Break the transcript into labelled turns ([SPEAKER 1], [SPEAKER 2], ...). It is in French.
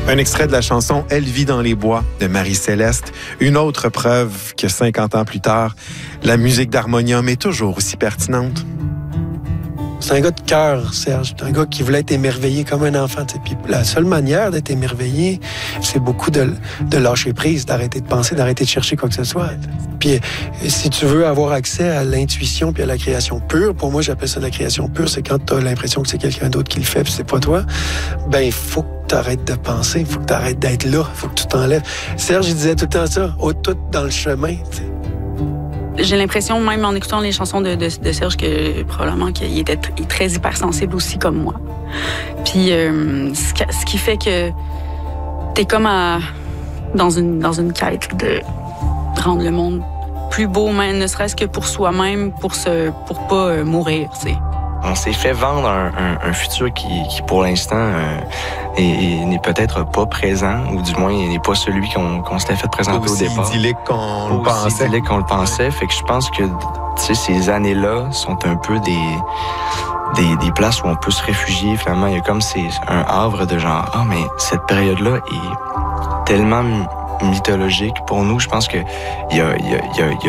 [SPEAKER 1] Un extrait de la chanson « Elle vit dans les bois » de Marie-Céleste. Une autre preuve que 50 ans plus tard, la musique d'harmonium est toujours aussi pertinente.
[SPEAKER 2] C'est un gars de cœur, Serge. C'est un gars qui voulait être émerveillé comme un enfant. T'sais. Puis la seule manière d'être émerveillé, c'est beaucoup de lâcher prise, d'arrêter de penser, d'arrêter de chercher quoi que ce soit. Puis si tu veux avoir accès à l'intuition puis à la création pure, pour moi, j'appelle ça la création pure, c'est quand tu as l'impression que c'est quelqu'un d'autre qui le fait puis c'est pas toi, ben il faut que tu arrêtes de penser, il faut que tu arrêtes d'être là, il faut que tu t'enlèves. Serge, il disait tout le temps ça, tout dans le chemin. T'sais.
[SPEAKER 3] J'ai l'impression, même en écoutant les chansons de Serge, que probablement qu'il était très hypersensible aussi comme moi. Puis ce qui fait que t'es comme dans une quête de rendre le monde plus beau, même ne serait-ce que pour soi-même, pour pas mourir, tu sais.
[SPEAKER 4] On s'est fait vendre un futur qui pour l'instant, n'est peut-être pas présent, ou du moins n'est pas celui qu'on s'était fait présenter au départ.
[SPEAKER 1] Aussi idyllique qu'on le pensait.
[SPEAKER 4] Aussi idyllique qu'on le pensait. Fait que je pense que ces années-là sont un peu des places où on peut se réfugier. Finalement, il y a comme un havre de genre, mais cette période-là est tellement mythologique pour nous. Je pense que il y a